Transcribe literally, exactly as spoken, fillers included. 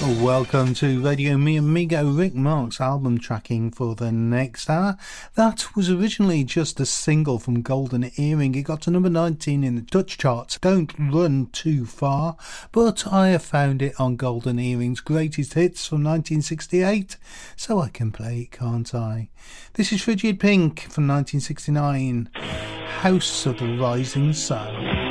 Welcome to Radio Mi Amigo, Rick Marks album tracking for the next hour. That was originally just a single from Golden Earring. It got to number nineteen in the Dutch charts. Don't run too far, but I have found it on Golden Earring's greatest hits from nineteen sixty-eight, so I can play it, can't I? This is Frigid Pink from nineteen sixty-nine, House of the Rising Sun.